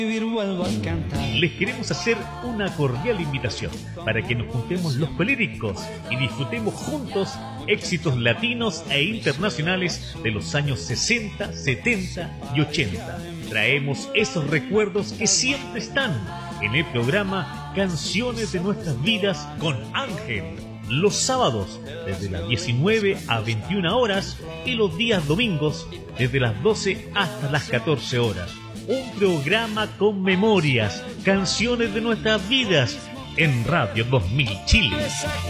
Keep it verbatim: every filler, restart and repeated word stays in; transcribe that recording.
Les queremos hacer una cordial invitación para que nos juntemos los coléricos y disfrutemos juntos éxitos latinos e internacionales de los años sesenta, setenta y ochenta. Traemos esos recuerdos que siempre están en el programa Canciones de Nuestras Vidas con Ángel. Los sábados desde las diecinueve a veintiuna horas y los días domingos desde las doce hasta las catorce horas. Un programa con memorias, canciones de nuestras vidas en Radio dos mil Chile.